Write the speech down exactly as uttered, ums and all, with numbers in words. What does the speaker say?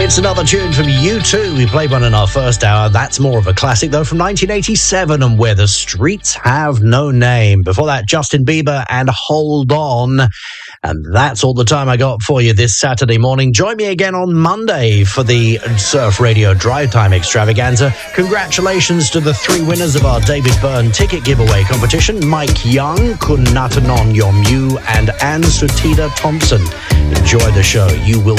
It's another tune from U two. We played one in our first hour. That's more of a classic, though, from nineteen eighty-seven, and Where the Streets Have No Name. Before that, Justin Bieber and Hold On. And that's all the time I got for you this Saturday morning. Join me again on Monday for the Surf Radio Drive Time Extravaganza. Congratulations to the three winners of our David Byrne ticket giveaway competition: Mike Young, Kunatanon Yomu, and Anne Sutida Thompson. Enjoy the show. You will